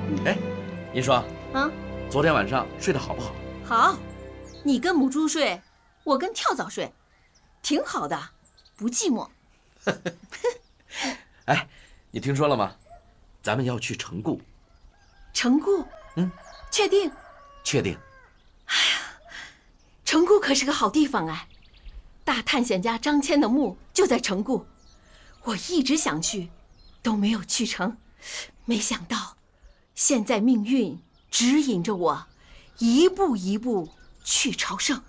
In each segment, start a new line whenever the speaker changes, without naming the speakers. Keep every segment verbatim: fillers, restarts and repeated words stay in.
哎，银霜，
啊，
昨天晚上睡得好不好？
好，你跟母猪睡，我跟跳蚤睡，挺好的，不寂寞。
哎，你听说了吗？咱们要去成固。
成固？
嗯，
确定？
确定。
哎呀，成固可是个好地方哎，大探险家张骞的墓就在成固，我一直想去，都没有去成，没想到，现在命运指引着我，一步一步去朝圣。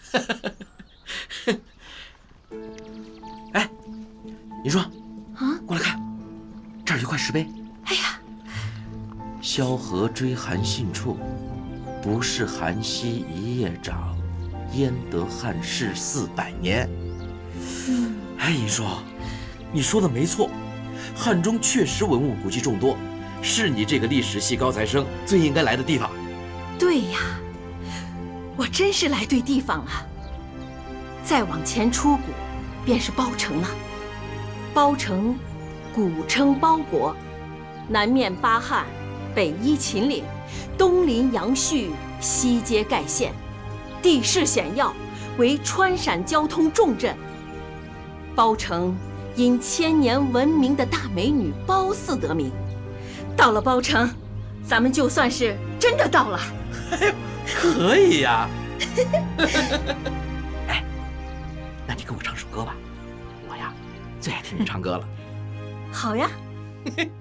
哎，你说，
啊，
过来看，这儿有块石碑。
哎呀，
萧何追韩信处，不是韩熙一夜长，焉得汉室四百年。
嗯，
哎，银霜，你说的没错，汉中确实文物古迹众多，是你这个历史系高材生最应该来的地方。
对呀，我真是来对地方了。再往前出谷，便是包城了。包城，古称包国，南面巴汉，北依秦岭，东临杨絮，西接盖县，地势险要，为川陕交通重镇。包城因千年闻名的大美女褒姒得名。到了包城，咱们就算是真的到了。
可以呀。哎，那你跟我唱首歌吧，我呀最爱听你唱歌了。
好呀。